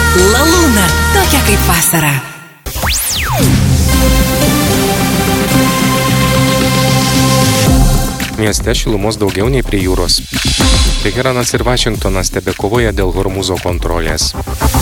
Lalūna, tokia kaip vasara. Mieste šilumos daugiau nei prie jūros. Teheranas ir Vašingtonas tebekovoja dėl Hormūzo kontrolės.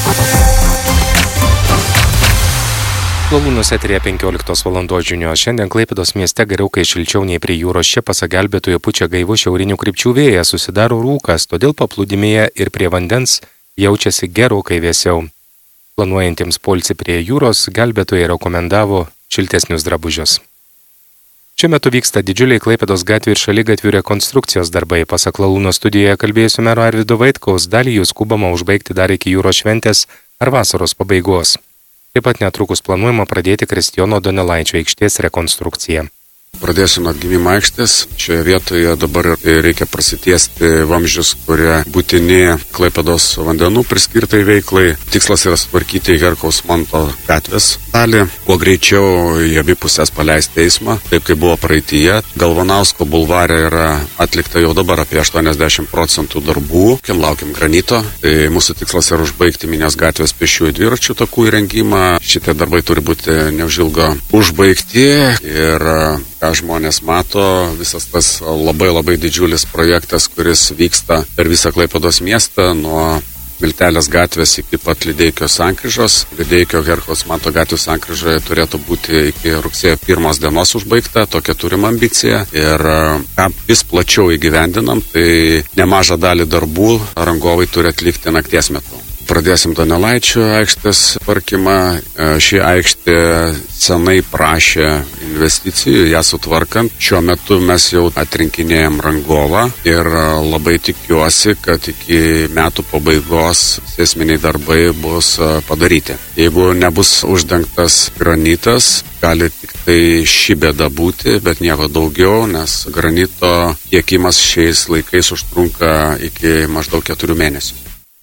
Lalūnos eteryje 15 valandos žinios. Šiandien Klaipėdos mieste gerokai šilčiau nei prie jūros. Čia pasak gelbėtojų pučia gaivus šiaurinių krypčių vėjas, susidaro rūkas, todėl paplūdimyje ir prie vandens jaučiasi gerokai vėsiau. Planuojantiems poilsį prie jūros gelbėtojai rekomendavo šiltesnius drabužius. Šiuo metu vyksta didžiuliai Klaipėdos gatvių ir šaligatvių rekonstrukcijos darbai. Pasak Lalūnos studijoje kalbėjusiu mero Arvydo Vaitkaus, dalį jų skubama užbaigti dar iki jūros šventės ar vasaros pabaigos. Taip pat netrukus planuojama pradėti Kristijono Donelaičio aikštės rekonstrukciją. Pradėsiu nuo Atgimimo aikštės. Šioje vietoje dabar reikia prasitiesti vamzdžius, kurie būtini Klaipėdos vandenų priskirtai veiklai. Tikslas yra sutvarkyti Herkaus Manto gatvės dalį, kuo greičiau į abi pusės paleisti eismą, taip kaip buvo praeityje. Galvanausko bulvare yra atlikta jau dabar apie 80% darbų. Laukiam granito. Tai mūsų tikslas yra užbaigti Minės gatvės pėsčiųjų dviračių takų įrengimą. Šitie darbai turi būti neužilgo užbaigti ir ką žmonės mato, visas tas labai didžiulis projektas, kuris vyksta per visą Klaipėdos miestą, nuo Miltelės gatvės iki pat Lydeikio sankryžos. Lydeikio Herkaus Manto gatvės sankryžoje turėtų būti iki rugsėjo 1 dienos užbaigta, tokia turim ambiciją. Ir ką vis plačiau įgyvendinam, tai nemažą dalį darbų rangovai turi atlikti nakties metu. Pradėsim Donelaičio aikštės tvarkymą. Ši aikštė senai prašė investicijų, ją sutvarkant. Šiuo metu mes jau atrinkinėjom rangovą ir labai tikiuosi, kad iki metų pabaigos esminiai darbai bus padaryti. Jeigu nebus uždengtas granitas, gali tik tai ši bėda būti, bet nieko daugiau, nes granito tiekimas šiais laikais užtrunka iki maždaug 4 mėnesių.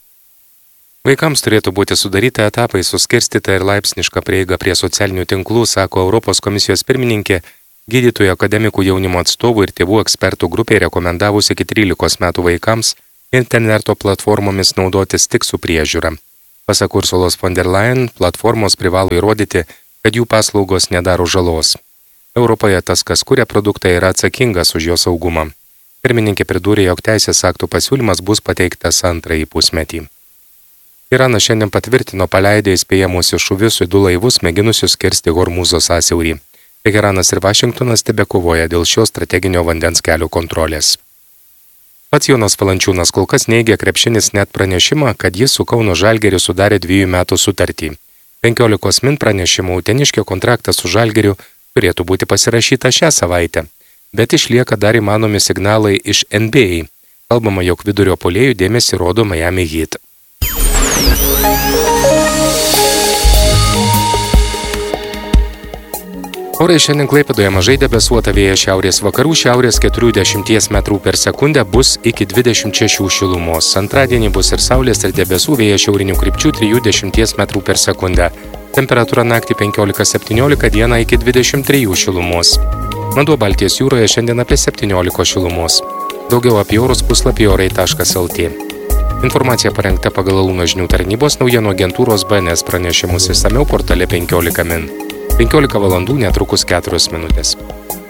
Vaikams turėtų būti sudaryta etapai, suskirstyta ir laipsniška prieiga prie socialinių tinklų, sako Europos komisijos pirmininkė, gydytojų akademikų jaunimo atstovų ir tėvų ekspertų grupė rekomendavusi iki 13 metų vaikams interneto platformomis naudotis tik su priežiūra. Pasak Ursulos von der Leyen, platformos privalo įrodyti, kad jų paslaugos nedaro žalos. Europoje tas, kas kuria produktą, yra atsakingas už jo saugumą. Pirmininkė pridūrė, jog teisės aktų pasiūlymas bus pateiktas antrąjį pusmetį. Iranas šiandien patvirtino paleidę įspėjamuosius šūvius į 2 laivus, mėginusius kirsti Hormūzo sąsiaurį. Teheranas ir Vašingtonas tebekovoja dėl šio strateginio vandens kelio kontrolės. Pats Jonas Valančiūnas kol kas neigia krepšinis net pranešimą, kad jis su Kauno Žalgiriu sudarė 2 metų sutartį. 15 min pranešimų Uteniškio kontraktas su Žalgiriu turėtų būti pasirašyta šią savaitę, bet išlieka dar įmanomi signalai iš NBA. Kalbama, jog vidurio puolėjų dėmesį rodo Miami Heat. Orai šiandien Klaipėdoje mažai debesuota, vėjas šiaurės vakarų, šiaurės 40 metrų per sekundę, bus iki 26 šilumos. Antradienį bus ir saulės ir debesų, vėjas šiaurinių krypčių 30 metrų per sekundę. Temperatūra naktį 15-17, dieną iki 23 šilumos. Vanduo Baltijos jūroje šiandien apie 17 šilumos. Daugiau apie orus puslapį orai.lt. Informacija parengta pagal Lalūnos žinių tarnybos naujienų agentūros BNS pranešimus išsamiau portale 15 min. 15 valandų netrukus 4 minutės.